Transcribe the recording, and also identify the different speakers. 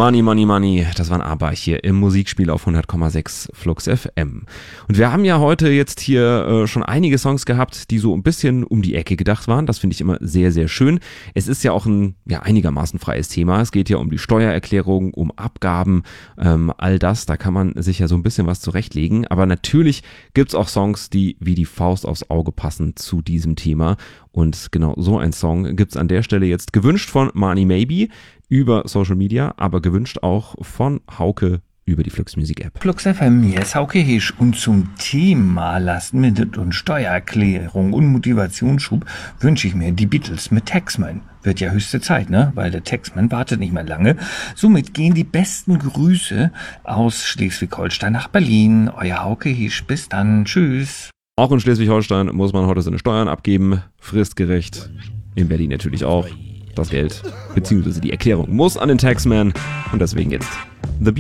Speaker 1: Money, Money, Money, das waren Aber hier im Musikspiel auf 100,6 Flux FM. Und wir haben ja heute jetzt hier schon einige Songs gehabt, die so ein bisschen um die Ecke gedacht waren. Das finde ich immer sehr, sehr schön. Es ist ja auch ein einigermaßen freies Thema. Es geht ja um die Steuererklärung, um Abgaben, all das. Da kann man sich ja so ein bisschen was zurechtlegen. Aber natürlich gibt's auch Songs, die wie die Faust aufs Auge passen zu diesem Thema. Und genau so ein Song gibt's an der Stelle jetzt, gewünscht von Money Maybe über Social Media, aber gewünscht auch von Hauke über die Flux Music App.
Speaker 2: Flux FM, hier ist Hauke Hisch und zum Thema Lastminute und Steuererklärung und Motivationsschub wünsche ich mir die Beatles mit Taxman. Wird ja höchste Zeit, ne? Weil der Taxman wartet nicht mehr lange. Somit gehen die besten Grüße aus Schleswig-Holstein nach Berlin. Euer Hauke Hisch, bis dann, tschüss.
Speaker 1: Auch in Schleswig-Holstein muss man heute seine Steuern abgeben, fristgerecht. In Berlin natürlich auch. Das Geld bzw. die Erklärung muss an den Taxman und deswegen jetzt